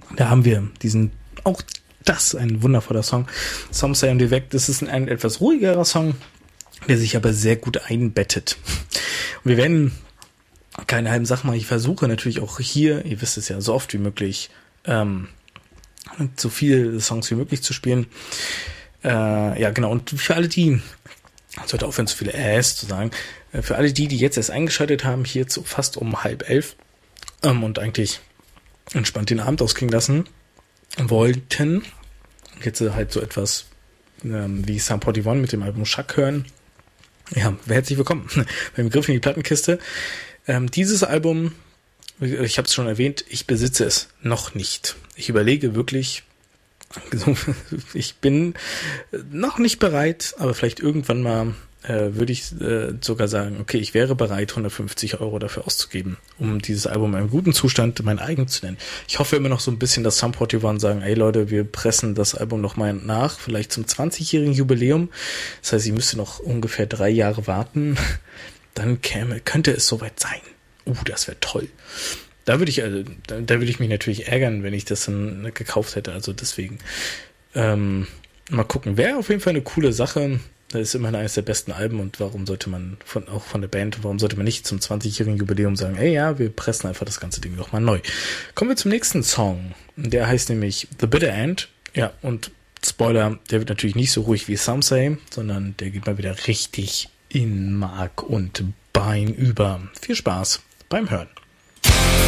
Da haben wir auch das, ein wundervoller Song. Some Say on the Weg, das ist ein etwas ruhigerer Song, der sich aber sehr gut einbettet. Und wir werden keine halben Sachen machen. Ich versuche natürlich auch hier, ihr wisst es ja, so oft wie möglich, so viele Songs wie möglich zu spielen. Ja, genau. Und für alle die, ich sollte aufhören, zu viele zu sagen, für alle die jetzt erst eingeschaltet haben, hier zu fast um 10:30 und eigentlich entspannt den Abend ausklingen lassen wollten, jetzt halt so etwas wie Sum 41 mit dem Album Shuck hören. Ja, herzlich willkommen beim Griff in die Plattenkiste. Dieses Album, ich habe es schon erwähnt, ich besitze es noch nicht. Ich überlege wirklich, ich bin noch nicht bereit, aber vielleicht irgendwann mal würde ich sogar sagen, okay, ich wäre bereit, 150 € dafür auszugeben, um dieses Album in einem guten Zustand mein eigen zu nennen. Ich hoffe immer noch so ein bisschen, dass Sum 41 sagen, ey Leute, wir pressen das Album noch mal nach, vielleicht zum 20-jährigen Jubiläum. Das heißt, ich müsste noch ungefähr 3 Jahre warten. Dann könnte es soweit sein. Das wäre toll. Da würde ich mich natürlich ärgern, wenn ich das dann gekauft hätte. Also deswegen mal gucken. Wäre auf jeden Fall eine coole Sache. Das ist immerhin eines der besten Alben und warum sollte man auch von der Band, warum sollte man nicht zum 20-jährigen Jubiläum sagen, ey ja, wir pressen einfach das ganze Ding nochmal neu. Kommen wir zum nächsten Song. Der heißt nämlich The Bitter End. Ja, und Spoiler, der wird natürlich nicht so ruhig wie Some Say, sondern der geht mal wieder richtig in Mark und Bein über. Viel Spaß beim Hören.